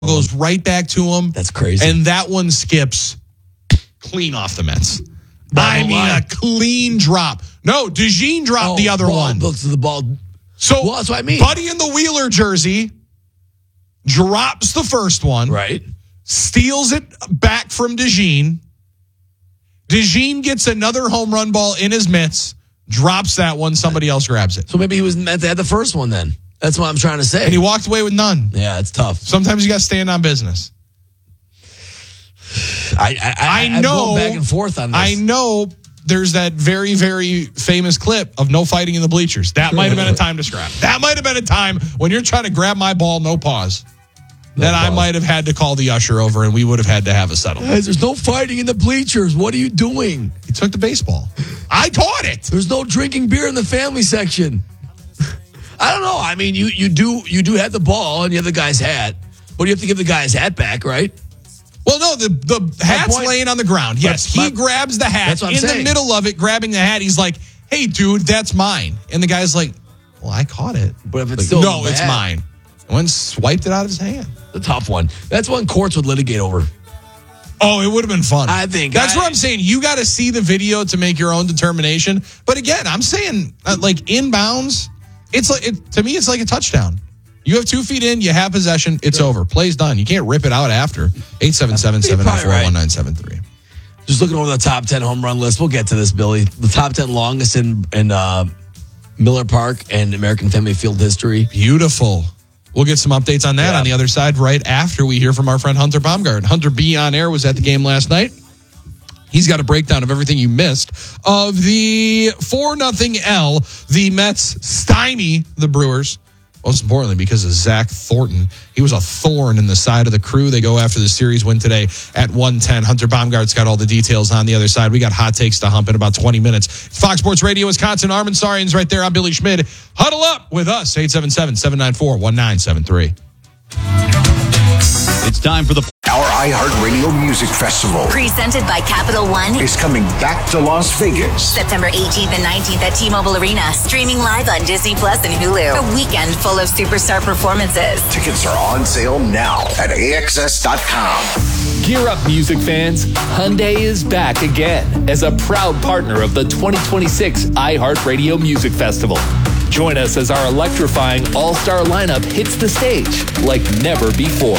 goes right back to him. That's crazy. And that one skips clean off the Mets. I mean, a clean drop. No, DeJean dropped the other one. Looks at the ball. So that's what I mean. Buddy in the Wheeler jersey drops the first one. Right. Steals it back from DeJean. DeJean gets another home run ball in his mitts, drops that one, somebody else grabs it. So maybe he was meant to have the first one then. That's what I'm trying to say. And he walked away with none. Yeah, it's tough. Sometimes you got to stand on business. I know. Back and forth on this. I know there's that very, very famous clip of no fighting in the bleachers. That might have been a time to scrap. That might have been a time when you're trying to grab my ball, no pause. Then I might have had to call the usher over and we would have had to have a settlement. Guys, there's no fighting in the bleachers. What are you doing? He took the baseball. I taught it. There's no drinking beer in the family section. I don't know. I mean, you do have the ball and you have the guy's hat. But you have to give the guy his hat back, right? Well, no, the hat's laying on the ground. Yes, he grabs the hat in the middle of it, grabbing the hat. He's like, hey, dude, that's mine. And the guy's like, well, I caught it. But if it's still no, it's mine. And one swiped it out of his hand. The tough one. That's one courts would litigate over. Oh, it would have been fun. I think. That's what I'm saying. You got to see the video to make your own determination. But again, I'm saying, like, inbounds, it's like to me, it's like a touchdown. You have 2 feet in, you have possession, it's over. Play's done. You can't rip it out after. 877-794-1973. Just looking over the top 10 home run list. We'll get to this, Billy. The top 10 longest in Miller Park and American Family Field history. Beautiful. We'll get some updates on that on the other side right after we hear from our friend Hunter Baumgart. Hunter B on air was at the game last night. He's got a breakdown of everything you missed of the 4-0 L. The Mets stymie the Brewers. Most importantly, because of Zach Thornton. He was a thorn in the side of the crew. They go after the series win today at 1:10. Hunter Baumgart's got all the details on the other side. We got hot takes to hump in about 20 minutes. Fox Sports Radio, Wisconsin. Armin Sarian's right there. I'm Billy Schmid. Huddle up with us. 877-794-1973. It's time for our iHeartRadio Music Festival. Presented by Capital One. Is coming back to Las Vegas. September 18th and 19th at T-Mobile Arena. Streaming live on Disney Plus and Hulu. A weekend full of superstar performances. Tickets are on sale now at AXS.com. Gear up, music fans. Hyundai is back again as a proud partner of the 2026 iHeartRadio Music Festival. Join us as our electrifying all-star lineup hits the stage like never before.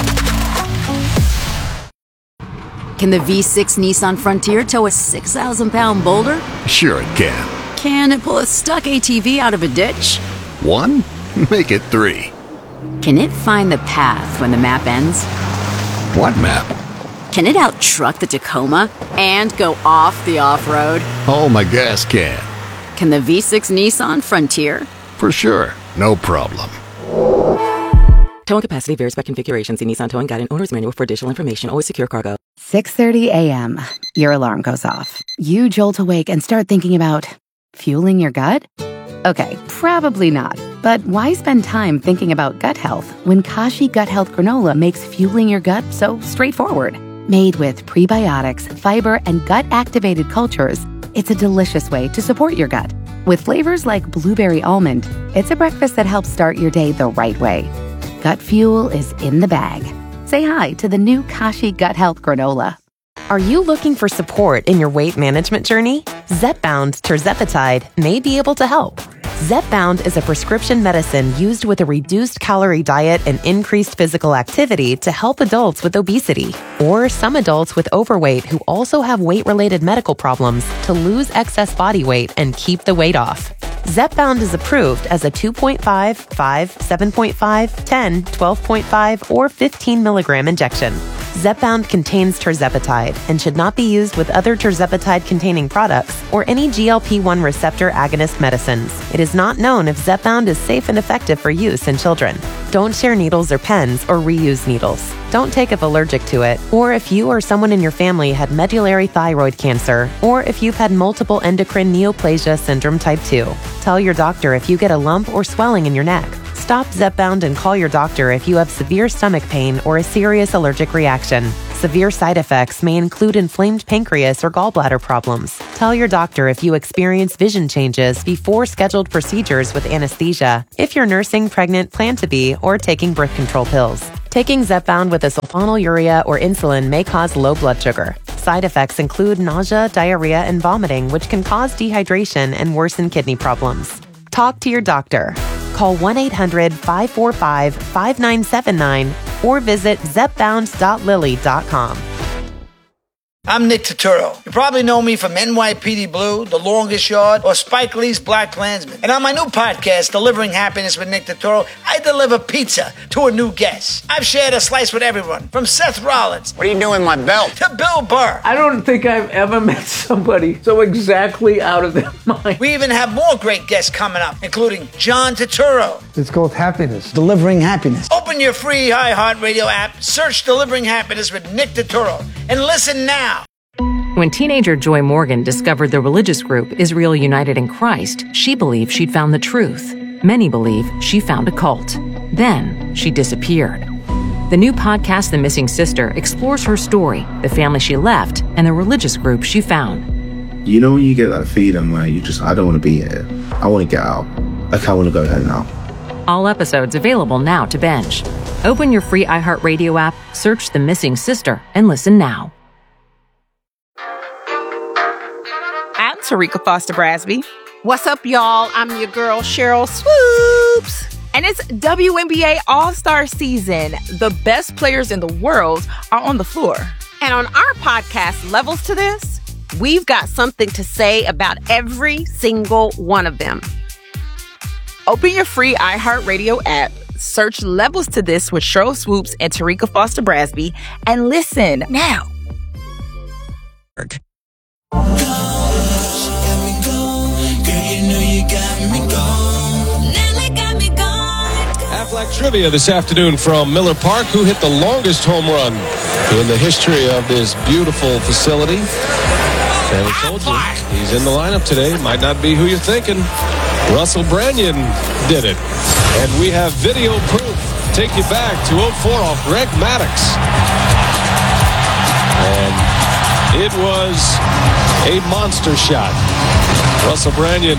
Can the V6 Nissan Frontier tow a 6,000-pound boulder? Sure it can. Can it pull a stuck ATV out of a ditch? 1? Make it 3. Can it find the path when the map ends? What map? Can it out-truck the Tacoma and go off the off-road? Oh, my gas can. Can the V6 Nissan Frontier? For sure. No problem. Towing capacity varies by configuration. See Nissan Towing Guide and Owner's Manual for additional information. Always secure cargo. 6:30 a.m. Your alarm goes off. You jolt awake and start thinking about fueling your gut? Okay, probably not. But why spend time thinking about gut health when Kashi Gut Health Granola makes fueling your gut so straightforward? Made with prebiotics, fiber, and gut-activated cultures, it's a delicious way to support your gut. With flavors like blueberry almond, it's a breakfast that helps start your day the right way. Gut fuel is in the bag. Say hi to the new Kashi Gut Health Granola. Are you looking for support in your weight management journey? Zepbound tirzepatide may be able to help. Zepbound is a prescription medicine used with a reduced calorie diet and increased physical activity to help adults with obesity or some adults with overweight who also have weight-related medical problems to lose excess body weight and keep the weight off. Zepbound is approved as a 2.5, 5, 7.5, 10, 12.5, or 15 milligram injection. Zepbound contains tirzepatide and should not be used with other tirzepatide-containing products or any GLP-1 receptor agonist medicines. It is not known if Zepbound is safe and effective for use in children. Don't share needles or pens or reuse needles. Don't take if allergic to it, or if you or someone in your family had medullary thyroid cancer, or if you've had multiple endocrine neoplasia syndrome type 2. Tell your doctor if you get a lump or swelling in your neck. Stop Zepbound and call your doctor if you have severe stomach pain or a serious allergic reaction. Severe side effects may include inflamed pancreas or gallbladder problems. Tell your doctor if you experience vision changes before scheduled procedures with anesthesia, if you're nursing, pregnant, plan to be, or taking birth control pills. Taking Zepbound with a sulfonylurea or insulin may cause low blood sugar. Side effects include nausea, diarrhea, and vomiting, which can cause dehydration and worsen kidney problems. Talk to your doctor. Call 1-800-545-5979 or visit zepbound.lilly.com. I'm Nick Turturro. You probably know me from NYPD Blue, The Longest Yard, or Spike Lee's Black Klansman. And on my new podcast, Delivering Happiness with Nick Turturro, I deliver pizza to a new guest. I've shared a slice with everyone, from Seth Rollins. What are you doing with my belt? To Bill Burr. I don't think I've ever met somebody so exactly out of their mind. We even have more great guests coming up, including John Turturro. It's called Happiness. Delivering Happiness. Open your free iHeartRadio app, search Delivering Happiness with Nick Turturro, and listen now. When teenager Joy Morgan discovered the religious group Israel United in Christ, she believed she'd found the truth. Many believe she found a cult. Then she disappeared. The new podcast, The Missing Sister, explores her story, the family she left, and the religious group she found. You know when you get that feeling where I don't want to be here. I want to get out. Like, I want to go home now. All episodes available now to binge. Open your free iHeartRadio app, search The Missing Sister, and listen now. I'm Tarika Foster Brasby. What's up, y'all? I'm your girl, Cheryl Swoops. And it's WNBA All-Star season. The best players in the world are on the floor. And on our podcast, Levels to This, we've got something to say about every single one of them. Open your free iHeartRadio app, search Levels to This with Cheryl Swoops and Tarika Foster Brasby, and listen now. Aflac Trivia this afternoon from Miller Park, who hit the longest home run in the history of this beautiful facility. And I told you, he's in the lineup today. Might not be who you're thinking. Russell Branyan did it. And we have video proof. Take you back to 04 off Greg Maddux. And it was a monster shot. Russell Branyan.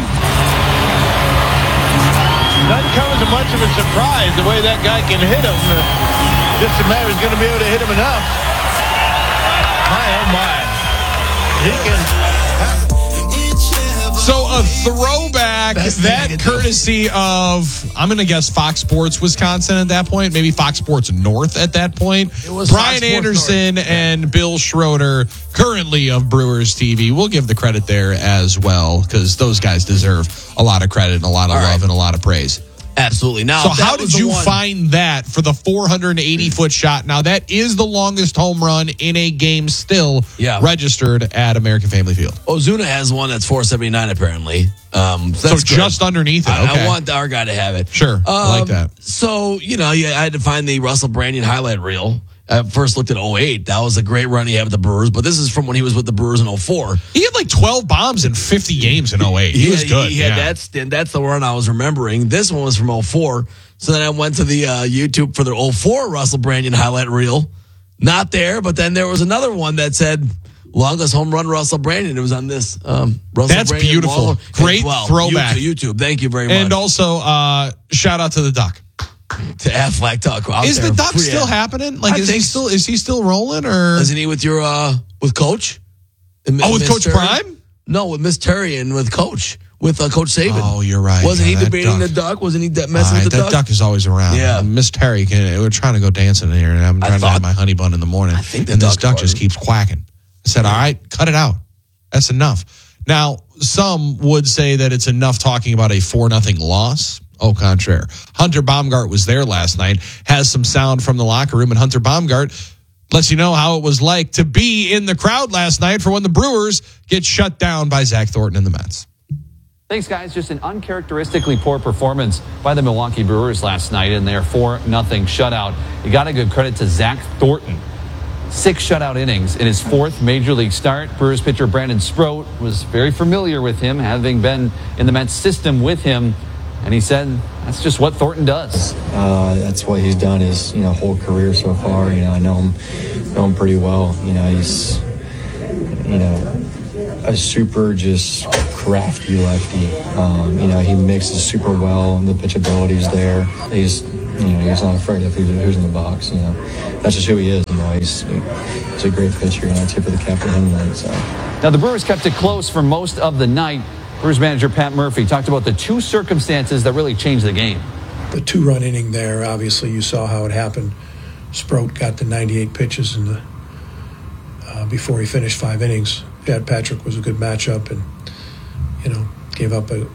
Doesn't come as much of a surprise the way that guy can hit him. Just a matter of going to be able to hit him enough. My, oh my. He can. So a throwback, that courtesy of, I'm going to guess Fox Sports Wisconsin at that point, maybe Fox Sports North at that point. It was Brian Anderson and Bill Schroeder, currently of Brewers TV. We'll give the credit there as well, because those guys deserve a lot of credit and a lot of love and a lot of praise. Absolutely. Now, so how did you find that for the 480-foot shot? Now, that is the longest home run in a game still registered at American Family Field. Ozuna has one that's 479 apparently. So just underneath it. Okay. I want our guy to have it. Sure. I like that. So, I had to find the Russell Branyan highlight reel. I first looked at 08. That was a great run he had with the Brewers, but this is from when he was with the Brewers in 04. He had like 12 bombs in 50 games in 08. He was good. He had that stint. That's the run I was remembering. This one was from 04. So then I went to the YouTube for the 04 Russell Branyan highlight reel. Not there, but then there was another one that said longest home run Russell Branyan. It was on this Russell That's Branyan beautiful. Great throwback. YouTube. Thank you very much. And also, shout out to the Duck. To Aflac Duck. Is the Duck still happening? Like, is he still rolling, or isn't he with your with Coach? With Coach Prime? No, with Miss Terry and with Coach. With Coach Saban. Oh, you're right. Wasn't he debating the Duck? Wasn't he messing with the Duck? That Duck is always around. Yeah. Miss Terry, we're trying to go dancing in here, and I'm trying to have my honey bun in the morning. And this Duck just keeps quacking. I said, all right, cut it out. That's enough. Now, some would say that it's enough talking about a 4-0 loss. Au contraire. Hunter Baumgart was there last night, has some sound from the locker room, and Hunter Baumgart lets you know how it was like to be in the crowd last night for when the Brewers get shut down by Zach Thornton and the Mets. Thanks, guys. Just an uncharacteristically poor performance by the Milwaukee Brewers last night in their 4-0 shutout. You got to give credit to Zach Thornton. 6 shutout innings in his 4th major league start. Brewers pitcher Brandon Sproat was very familiar with him, having been in the Mets system with him. And he said that's just what Thornton does. That's what he's done his whole career so far. I know him pretty well. He's a super just crafty lefty. He mixes super well, and the pitchability's there. He's He's not afraid of who's in the box. That's just who he is. He's a great pitcher. Tip of the cap to him tonight. So. Now, the Brewers kept it close for most of the night. Brewers manager Pat Murphy talked about the two circumstances that really changed the game. The 2-run inning there, obviously you saw how it happened. Sproat got the 98 pitches before he finished 5 innings. Chad Patrick was a good matchup and, gave up a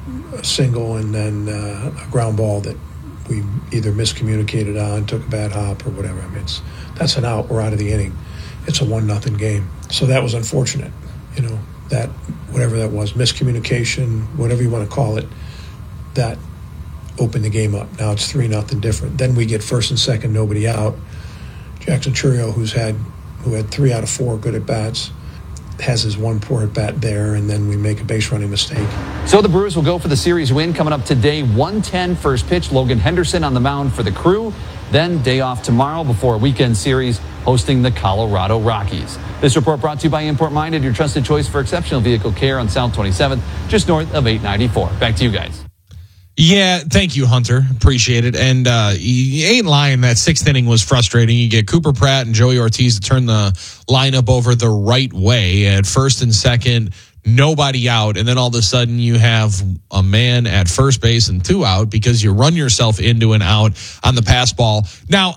single and then a ground ball that we either miscommunicated on, took a bad hop or whatever. That's an out. We're out of the inning. It's a 1-0 game. So that was unfortunate. That whatever that was, miscommunication, whatever you want to call it, that opened the game up. Now it's 3-0 different. Then we get first and second, nobody out. Jackson Chourio, who had 3 out of 4 good at bats, has his one poor at bat there, and then we make a base running mistake. So the Brewers will go for the series win coming up today. 1:10 first pitch. Logan Henderson on the mound for the Crew. Then day off tomorrow before a weekend series hosting the Colorado Rockies. This report brought to you by Import Minded, your trusted choice for exceptional vehicle care on South 27th, just north of 894. Back to you guys. Yeah, thank you, Hunter. Appreciate it. And you ain't lying. That 6th inning was frustrating. You get Cooper Pratt and Joey Ortiz to turn the lineup over the right way at first and second, nobody out. And then all of a sudden you have a man at first base and 2 out because you run yourself into an out on the pass ball. Now,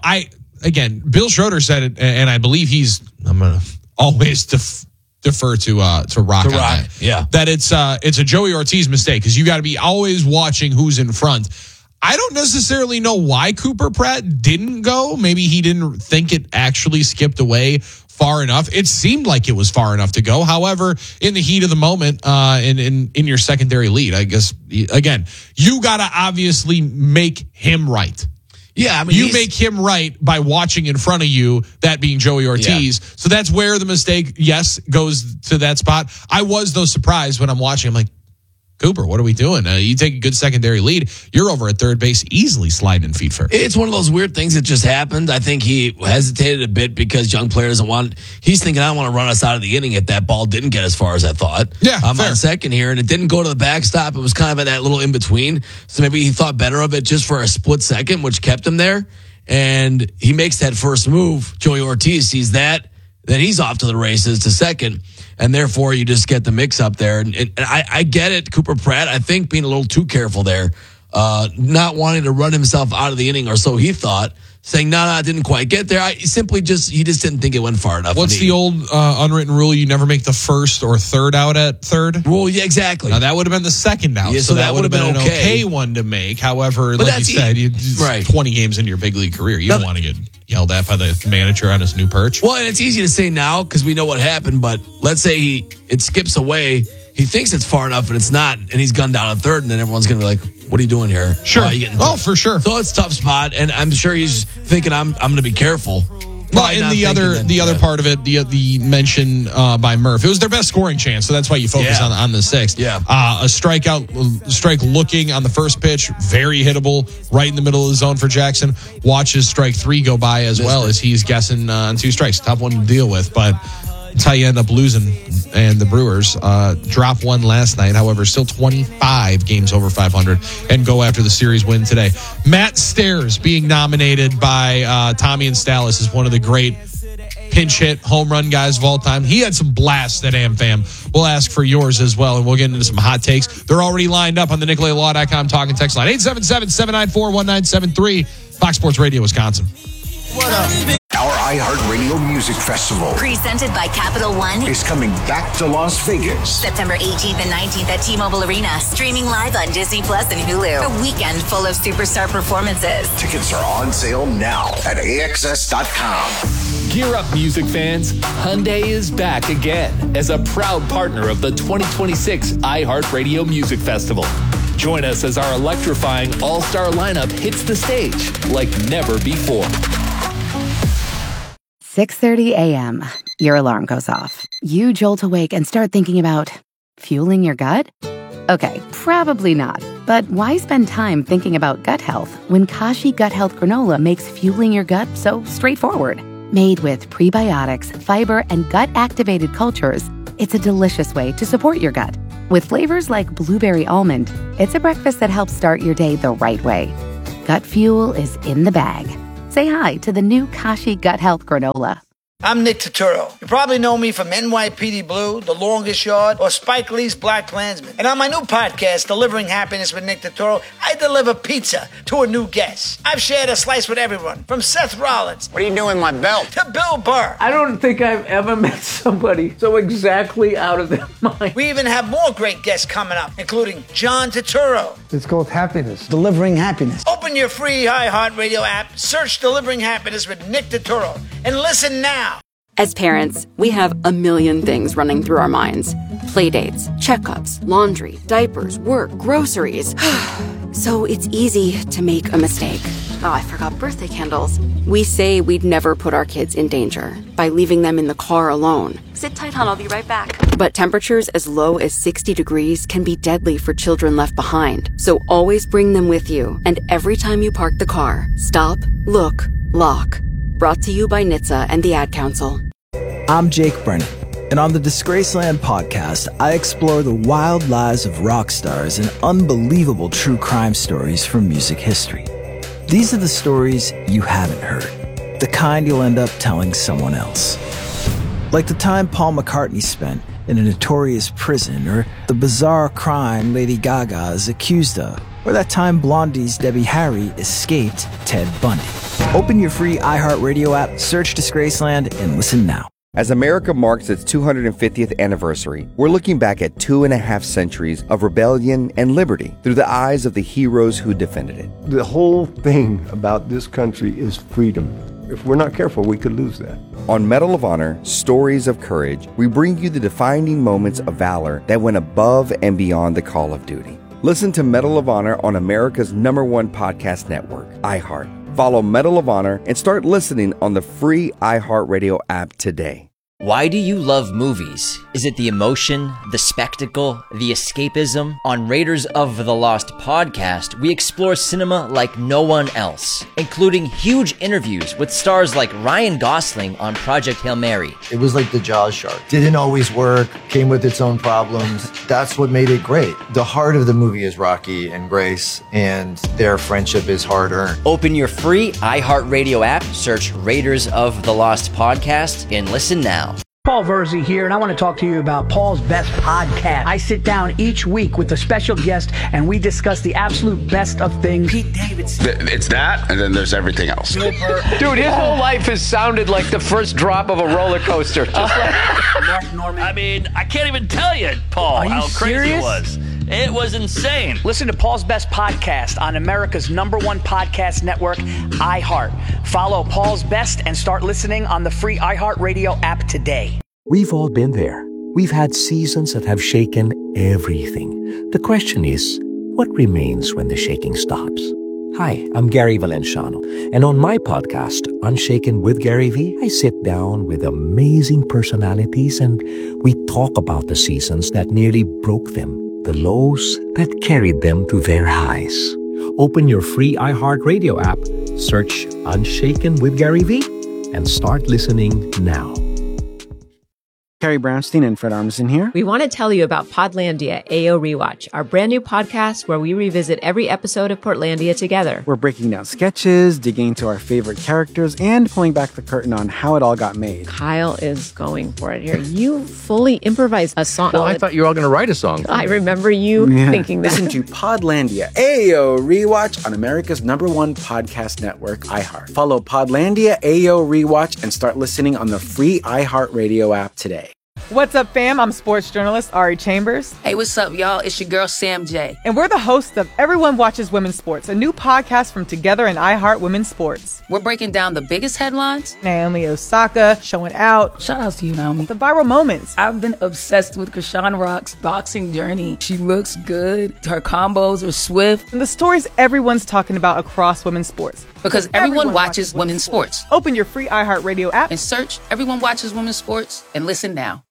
Bill Schroeder said it, and I believe I'm going to always defer to Rock on that. Yeah. That it's a Joey Ortiz mistake because you got to be always watching who's in front. I don't necessarily know why Cooper Pratt didn't go. Maybe he didn't think it actually skipped away far enough. It seemed like it was far enough to go. However, in the heat of the moment, in your secondary lead, I guess, again, you got to obviously make him right. Yeah, you make him right by watching in front of you, that being Joey Ortiz. Yeah. So that's where the mistake, yes, goes to that spot. I was, though, surprised when I'm watching. I'm like, Cooper, what are we doing? You take a good secondary lead. You're over at third base, easily sliding in feet first. It's one of those weird things that just happened. I think he hesitated a bit because young player doesn't want. He's thinking, I don't want to run us out of the inning if that ball didn't get as far as I thought. Yeah, I'm on second here, and it didn't go to the backstop. It was kind of at that little in between. So maybe he thought better of it just for a split second, which kept him there. And he makes that first move. Joey Ortiz sees that. Then he's off to the races to second. And therefore, you just get the mix up there. And I get it, Cooper Pratt, I think being a little too careful there, not wanting to run himself out of the inning, or so he thought, saying, no, I didn't quite get there. He just didn't think it went far enough. What's the old unwritten rule? You never make the first or third out at third? Well, yeah, exactly. Now, that would have been the second out. Yeah, so that would have been an okay one to make. However, but like you said, 20 games into your big league career, you don't want to get yelled at by the manager on his new perch. Well, and it's easy to say now because we know what happened, but let's say it skips away. He thinks it's far enough, and it's not, and he's gunned down at third, and then everyone's going to be like, what are you doing here? Sure. For sure. So it's a tough spot, and I'm sure he's thinking I'm going to be careful. Well, and the other part of it, the mention by Murph, it was their best scoring chance, so that's why you focus on the 6th. Yeah. A strike looking on the first pitch, very hittable, right in the middle of the zone for Jackson. Watches strike 3 go by as well as he's guessing on 2 strikes. Tough one to deal with, but that's how you end up losing. And the Brewers drop 1 last night. However, still 25 games over 500 and go after the series win today. Matt Stairs being nominated by Tommy and Stallis as one of the great pinch hit home run guys of all time. He had some blasts at AmFam. We'll ask for yours as well, and we'll get into some hot takes. They're already lined up on the NicolaLaw.com talking text line. 877-794-1973. Fox Sports Radio, Wisconsin. What up? Our iHeartRadio Music Festival, presented by Capital One, is coming back to Las Vegas. September 18th and 19th at T-Mobile Arena. Streaming live on Disney Plus and Hulu. A weekend full of superstar performances. Tickets are on sale now at AXS.com. Gear up, music fans. Hyundai is back again as a proud partner of the 2026 iHeartRadio Music Festival. Join us as our electrifying all-star lineup hits the stage like never before. 6:30 a.m. Your alarm goes off. You jolt awake and start thinking about fueling your gut? Okay, probably not. But why spend time thinking about gut health when Kashi Gut Health Granola makes fueling your gut so straightforward? Made with prebiotics, fiber, and gut-activated cultures, it's a delicious way to support your gut. With flavors like blueberry almond, it's a breakfast that helps start your day the right way. Gut fuel is in the bag. Say hi to the new Kashi Gut Health Granola. I'm Nick Turturro. You probably know me from NYPD Blue, The Longest Yard, or Spike Lee's Black Klansman. And on my new podcast, Delivering Happiness with Nick Turturro, I deliver pizza to a new guest. I've shared a slice with everyone, from Seth Rollins. What are you doing with my belt? To Bill Burr. I don't think I've ever met somebody so exactly out of their mind. We even have more great guests coming up, including John Turturro. It's called happiness. Delivering happiness. Open your free iHeartRadio app, search Delivering Happiness with Nick Turturro, and listen now. As parents, we have a million things running through our minds. Playdates, checkups, laundry, diapers, work, groceries. So it's easy to make a mistake. Oh, I forgot birthday candles. We say we'd never put our kids in danger by leaving them in the car alone. Sit tight, hon, I'll be right back. But temperatures as low as 60 degrees can be deadly for children left behind. So always bring them with you. And every time you park the car, stop, look, lock. Brought to you by NHTSA and the Ad Council. I'm Jake Brennan, and on the Disgraceland podcast, I explore the wild lives of rock stars and unbelievable true crime stories from music history. These are the stories you haven't heard, the kind you'll end up telling someone else. Like the time Paul McCartney spent in a notorious prison, or the bizarre crime Lady Gaga is accused of, or that time Blondie's Debbie Harry escaped Ted Bundy. Open your free iHeartRadio app, search Disgraceland, and listen now. As America marks its 250th anniversary, we're looking back at 2.5 centuries of rebellion and liberty through the eyes of the heroes who defended it. The whole thing about this country is freedom. If we're not careful, we could lose that. On Medal of Honor, Stories of Courage, we bring you the defining moments of valor that went above and beyond the call of duty. Listen to Medal of Honor on America's #1 podcast network, iHeart. Follow Medal of Honor and start listening on the free iHeartRadio app today. Why do you love movies? Is it the emotion, the spectacle, the escapism? On Raiders of the Lost podcast, we explore cinema like no one else, including huge interviews with stars like Ryan Gosling on Project Hail Mary. It was like the Jaws shark. Didn't always work, came with its own problems. That's what made it great. The heart of the movie is Rocky and Grace, and their friendship is hard-earned. Open your free iHeartRadio app, search Raiders of the Lost podcast, and listen now. Paul Verzi here, and I want to talk to you about Paul's Best Podcast. I sit down each week with a special guest, and we discuss the absolute best of things. Pete Davidson. It's that, and then there's everything else. Dude, his whole life has sounded like the first drop of a roller coaster. Just like Mark Norman. I mean, I can't even tell you, Paul, how crazy it was. It was insane. Listen to Paul's Best Podcast on America's #1 podcast network, iHeart. Follow Paul's Best and start listening on the free iHeartRadio app today. We've all been there. We've had seasons that have shaken everything. The question is, what remains when the shaking stops? Hi, I'm Gary Valenciano, and on my podcast, Unshaken with Gary V, I sit down with amazing personalities and we talk about the seasons that nearly broke them, the lows that carried them to their highs. Open your free iHeartRadio app, search Unshaken with Gary V, and start listening now. Carrie Brownstein and Fred Armisen here. We want to tell you about Podlandia AO Rewatch, our brand new podcast where we revisit every episode of Portlandia together. We're breaking down sketches, digging into our favorite characters, and pulling back the curtain on how it all got made. Kyle is going for it here. You fully improvised a song. Well, I thought you were all going to write a song. I remember you thinking that. Listen to Podlandia AO Rewatch on America's #1 podcast network, iHeart. Follow Podlandia AO Rewatch and start listening on the free iHeartRadio app today. What's up, fam? I'm sports journalist Ari Chambers. Hey, what's up, y'all? It's your girl, Sam J. And we're the hosts of Everyone Watches Women's Sports, a new podcast from Together and iHeart Women's Sports. We're breaking down the biggest headlines. Naomi Osaka showing out. Shout out to you, Naomi. The viral moments. I've been obsessed with Krishan Rock's boxing journey. She looks good. Her combos are swift. And the stories everyone's talking about across women's sports. Because everyone watches women's sports. Open your free iHeartRadio app and search Everyone Watches Women's Sports and listen now.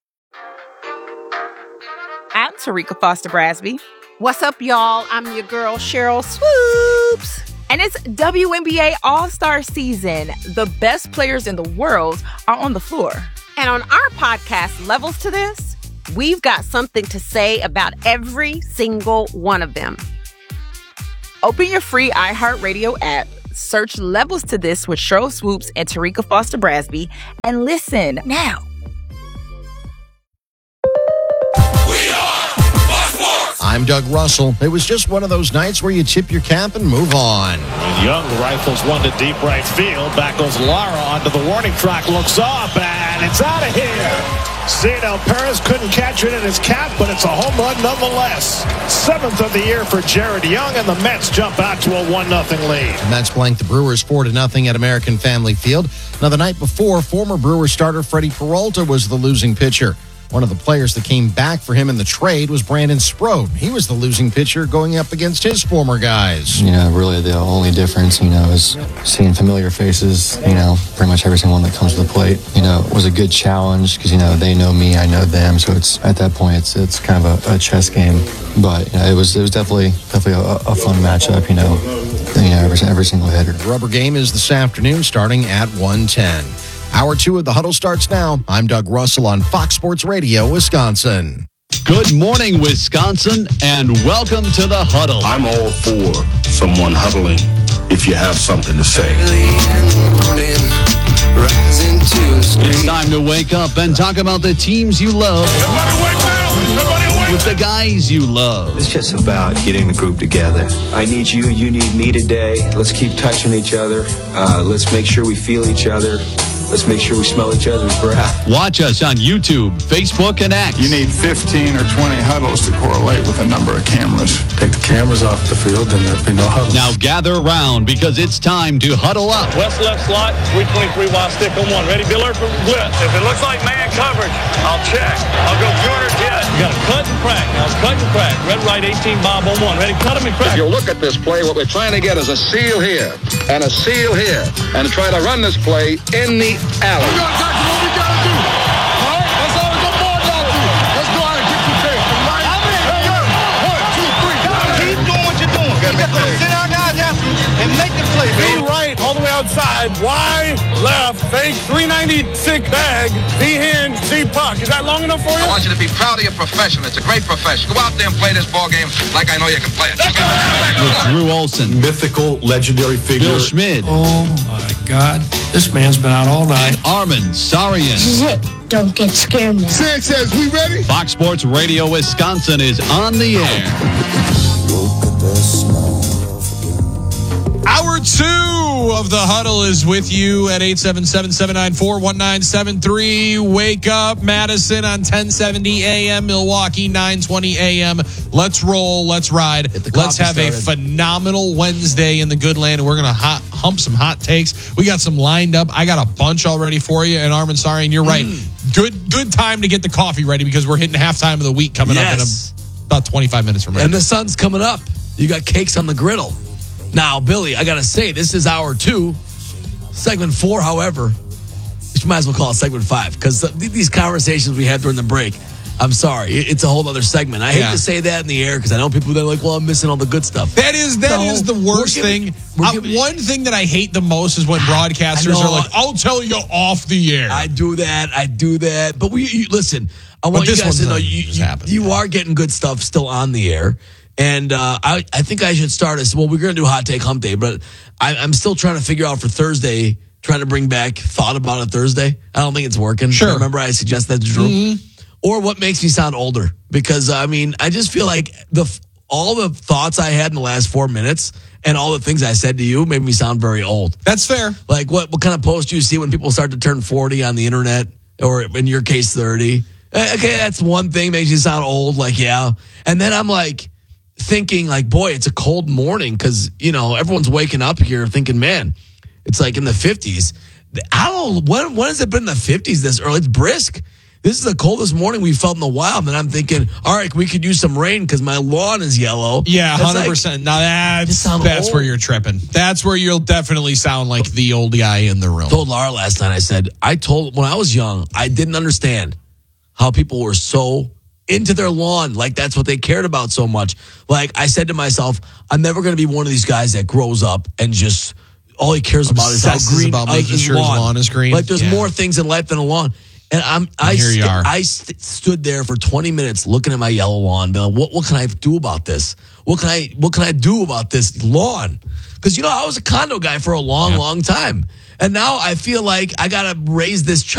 I'm Tarika Foster Brasby. What's up, y'all? I'm your girl, Cheryl Swoops. And it's WNBA All-Star season. The best players in the world are on the floor. And on our podcast, Levels to This, we've got something to say about every single one of them. Open your free iHeartRadio app, search Levels to This with Sheryl Swoopes and Tarika Foster Brasby, and listen now. I'm Doug Russell. It was just one of those nights where you tip your cap and move on. Young rifles one to deep right field. Back goes Lara onto the warning track. Looks up, and it's out of here. Zeno Perez couldn't catch it in his cap, but it's a home run nonetheless. 7th of the year for Jared Young, and the Mets jump out to a 1-0 lead. The Mets blanked the Brewers 4-0 at American Family Field. Now, the night before, former Brewers starter Freddie Peralta was the losing pitcher. One of the players that came back for him in the trade was Brandon Sproat. He was the losing pitcher going up against his former guys. Really the only difference, is seeing familiar faces, pretty much every single one that comes to the plate. It was a good challenge because, they know me, I know them. So it's at that point, it's kind of a chess game. But, it was definitely a fun matchup, every single hitter. The rubber game is this afternoon starting at 1:10. Hour 2 of The Huddle starts now. I'm Doug Russell on Fox Sports Radio, Wisconsin. Good morning, Wisconsin, and welcome to The Huddle. I'm all for someone huddling if you have something to say. It's time to wake up and talk about the teams you love. With the guys you love. It's just about getting the group together. I need you, you need me today. Let's keep touching each other. Let's make sure we feel each other. Let's make sure we smell each other's breath. Watch us on YouTube, Facebook, and X. You need 15 or 20 huddles to correlate with a number of cameras. Take the cameras off the field and there'll be no huddle. Now gather around because it's time to huddle up. West left slot, 323 wide stick on one. Ready, Diller for blitz. If it looks like man coverage, I'll check. I'll go corner jet. You got to cut and crack. Now cut and crack. Red right 18 Bob on one. Ready, cut him and crack. If you look at this play, what we're trying to get is a seal here and a seal here and try to run this play in the alley. We're going to talk to what we got to do. All right? That's all we got more got to do. Let's go out and get some tape. Right? Hey, yo. 1, 2, 3. Keep doing what you're doing. You got to sit down, guys, and make the play. B right, all the way outside. Y left, fake, 396 bag. B hand, C puck. Is that long enough for you? I want you to be proud of your profession. It's a great profession. Go out there and play this ball game like I know you can play it. With Drew Olson. Mythical, legendary figure. Bill Schmid. Oh, my God. This man's been out all night. Armin Sarian. This is it. Don't get scared now. Sanchez, we ready? Fox Sports Radio Wisconsin is on the air. Hour 2 of The Huddle is with you at 877-794-1973. Wake up, Madison on 1070 AM, Milwaukee 920 AM. Let's roll, let's ride. Let's have a phenomenal Wednesday in the good land. We're going to hump some hot takes. We got some lined up. I got a bunch already for you. And Armin Sarian, you're right. Good time to get the coffee ready because we're hitting halftime of the week coming up in about 25 minutes from now. And the sun's coming up. You got cakes on the griddle. Now, Billy, I got to say, this is hour 2. Segment 4, however, you might as well call it segment 5 because these conversations we had during the break, I'm sorry, it's a whole other segment. I hate to say that in the air because I know people that are like, well, I'm missing all the good stuff. That is the worst thing. One thing that I hate the most is when broadcasters are like, I'll tell you off the air. I do that. But listen, I want you guys to know you are getting good stuff still on the air. And I think I should start we're going to do Hot Take Hump Day, but I'm still trying to figure out for Thursday, trying to bring back Thought About It Thursday. I don't think it's working. Sure. Remember I suggested that to Drew? Mm-hmm. Or what makes me sound older? Because, I just feel like all the thoughts I had in the last 4 minutes and all the things I said to you made me sound very old. That's fair. Like what kind of post do you see when people start to turn 40 on the internet? Or in your case, 30? Okay, that's one thing, makes you sound old, like, yeah. And then I'm like, thinking like, boy, it's a cold morning because, everyone's waking up here thinking, man, it's like in the 50s. I don't know, when has it been in the 50s this early? It's brisk. This is the coldest morning we've felt in a while. And I'm thinking, all right, we could use some rain because my lawn is yellow. Yeah, 100%. Now that's where you're tripping. That's where you'll definitely sound like the old guy in the room. I told Laura last night, when I was young, I didn't understand how people were so into their lawn, like that's what they cared about so much. Like I said to myself, I'm never going to be one of these guys that grows up and just all he cares about is how green his lawn is green. Like there's more things in life than a lawn. And I stood there for 20 minutes looking at my yellow lawn, being like, what can I do about this? what can I do about this lawn? Because, I was a condo guy for a long time. And now I feel like I got to raise this child.